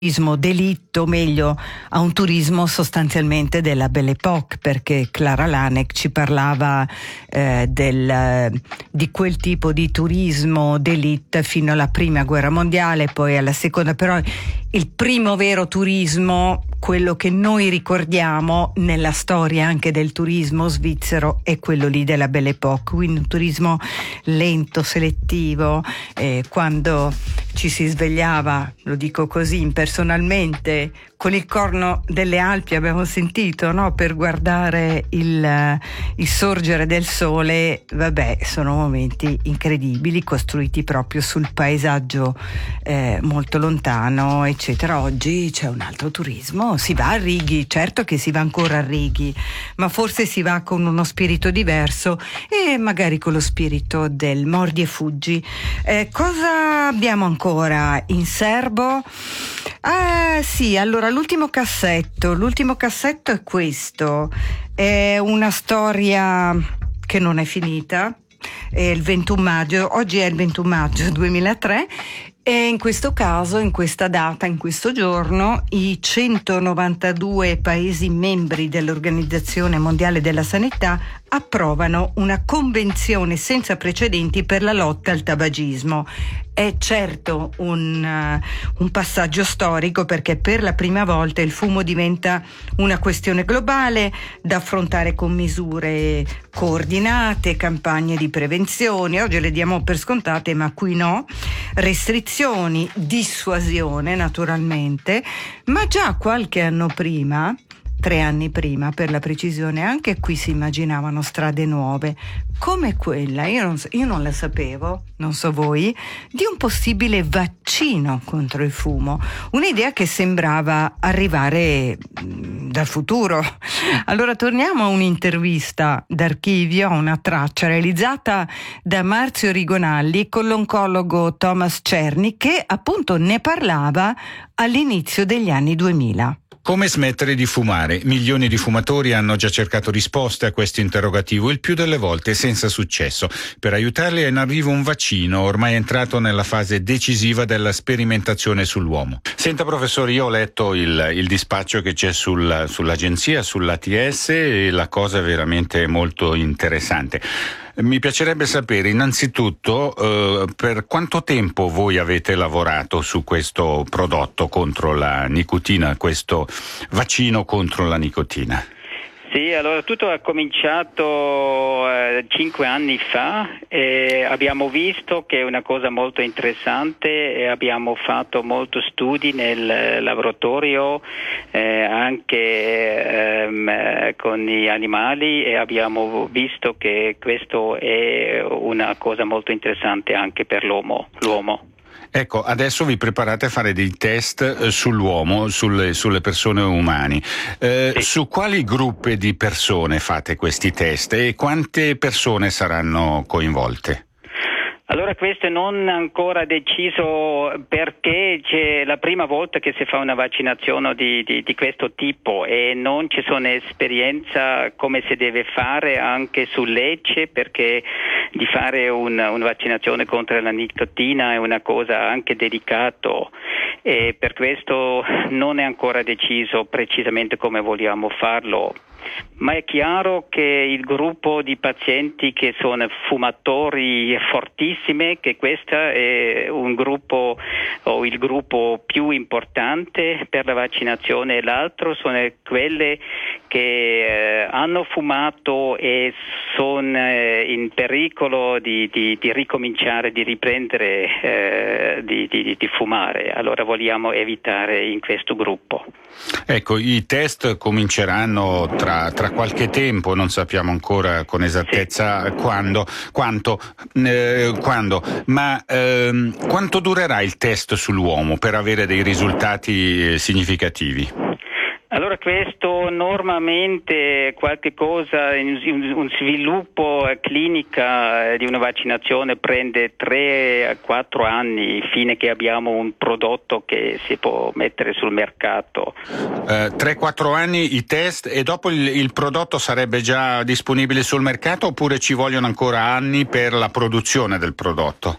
turismo d'élite, o meglio a un turismo sostanzialmente della Belle Époque, perché Clara Lanek ci parlava di quel tipo di turismo d'élite fino alla prima guerra mondiale, poi alla seconda, però il primo vero turismo, quello che noi ricordiamo nella storia anche del turismo svizzero, è quello lì della Belle Époque, quindi un turismo lento, selettivo, quando ci si svegliava, lo dico così impersonalmente, con il corno delle Alpi, abbiamo sentito, no? Per guardare il sorgere del sole. Vabbè, sono momenti incredibili, costruiti proprio sul paesaggio molto lontano, eccetera. Oggi c'è un altro turismo, si va a Righi, certo che si va ancora a Righi, ma forse si va con uno spirito diverso e magari con lo spirito del mordi e fuggi. Cosa abbiamo ancora in serbo? Sì, allora l'ultimo cassetto è questo, è una storia che non è finita, è il 21 maggio, oggi è il 21 maggio 2003, e in questo caso, in questa data, in questo giorno, i 192 paesi membri dell'Organizzazione Mondiale della Sanità approvano una convenzione senza precedenti per la lotta al tabagismo. È certo un passaggio storico, perché per la prima volta il fumo diventa una questione globale da affrontare con misure coordinate, campagne di prevenzione. Oggi le diamo per scontate, ma qui no. Restrizioni, dissuasione naturalmente, ma già qualche anno prima, 3 anni prima per la precisione, anche qui si immaginavano strade nuove, come quella, io non la sapevo, non so voi, di un possibile vaccino contro il fumo, un'idea che sembrava arrivare dal futuro. Allora torniamo a un'intervista d'archivio, a una traccia realizzata da Marzio Rigonalli con l'oncologo Thomas Czerny, che appunto ne parlava all'inizio degli anni 2000. Come smettere di fumare? Milioni di fumatori hanno già cercato risposte a questo interrogativo, il più delle volte senza successo. Per aiutarli è in arrivo un vaccino, ormai entrato nella fase decisiva della sperimentazione sull'uomo. Senta professore, io ho letto il dispaccio che c'è sull'agenzia, sull'ATS, e la cosa è veramente molto interessante. Mi piacerebbe sapere innanzitutto per quanto tempo voi avete lavorato su questo prodotto contro la nicotina, questo vaccino contro la nicotina. Sì, allora tutto è cominciato 5 anni fa e abbiamo visto che è una cosa molto interessante e abbiamo fatto molti studi nel laboratorio anche con gli animali, e abbiamo visto che questo è una cosa molto interessante anche per l'uomo. Ecco, adesso vi preparate a fare dei test sull'uomo, sulle persone umane. Sì. Su quali gruppi di persone fate questi test e quante persone saranno coinvolte? Allora questo non è ancora deciso, perché c'è la prima volta che si fa una vaccinazione di questo tipo e non ci sono esperienza come si deve fare anche su lecce, perché di fare una vaccinazione contro la nicotina è una cosa anche delicata, e per questo non è ancora deciso precisamente come vogliamo farlo. Ma è chiaro che il gruppo di pazienti che sono fumatori fortissimi, che questo è un gruppo o il gruppo più importante per la vaccinazione, e l'altro sono quelle che hanno fumato e sono in pericolo di ricominciare, di riprendere di fumare. Allora vogliamo evitare in questo gruppo. Ecco, i test cominceranno tra qualche tempo, non sappiamo ancora con esattezza sì. quando, ma quanto durerà il test sull'uomo per avere dei risultati significativi? Allora questo normalmente è qualche cosa, un sviluppo clinica di una vaccinazione prende 3-4 anni fino che abbiamo un prodotto che si può mettere sul mercato. 3-4 anni i test, e dopo il prodotto sarebbe già disponibile sul mercato, oppure ci vogliono ancora anni per la produzione del prodotto?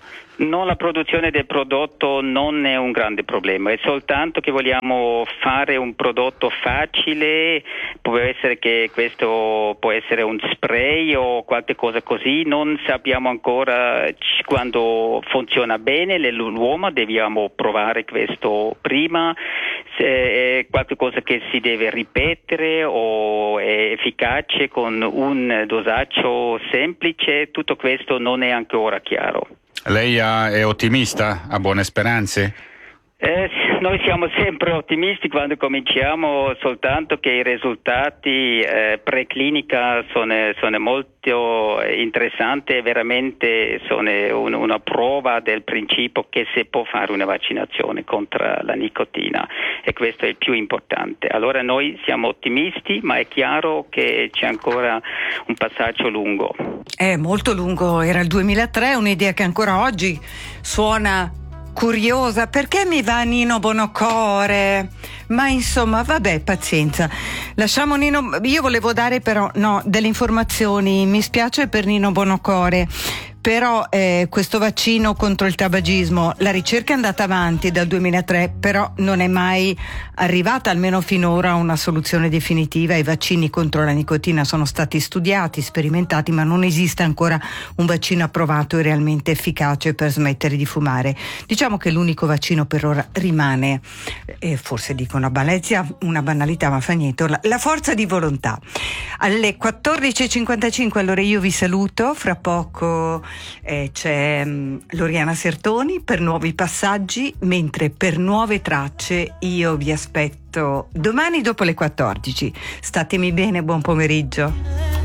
No, la produzione del prodotto non è un grande problema, è soltanto che vogliamo fare un prodotto facile, può essere che questo può essere un spray o qualche cosa così, non sappiamo ancora quando funziona bene, l'uomo dobbiamo provare questo prima, se è qualcosa che si deve ripetere o è efficace con un dosaggio semplice, tutto questo non è ancora chiaro. Lei è ottimista? Ha buone speranze? Noi siamo sempre ottimisti quando cominciamo, soltanto che i risultati preclinica sono molto interessanti e veramente sono una prova del principio che si può fare una vaccinazione contro la nicotina e questo è il più importante. Allora noi siamo ottimisti, ma è chiaro che c'è ancora un passaggio lungo. È molto lungo, era il 2003, un'idea che ancora oggi suona curiosa. Perché mi va Nino Bonocore? Ma insomma, vabbè, pazienza, lasciamo Nino. Io volevo dare però delle informazioni, mi spiace per Nino Bonocore, però questo vaccino contro il tabagismo, la ricerca è andata avanti dal 2003, però non è mai arrivata, almeno finora, a una soluzione definitiva. I vaccini contro la nicotina sono stati studiati, sperimentati, ma non esiste ancora un vaccino approvato e realmente efficace per smettere di fumare. Diciamo che l'unico vaccino per ora rimane, forse dico una banalità, ma fa niente, la forza di volontà. Alle 14.55 allora io vi saluto, fra poco c'è Loriana Sertoni per nuovi passaggi, mentre per nuove tracce io vi aspetto domani dopo le 14. Statemi bene, buon pomeriggio.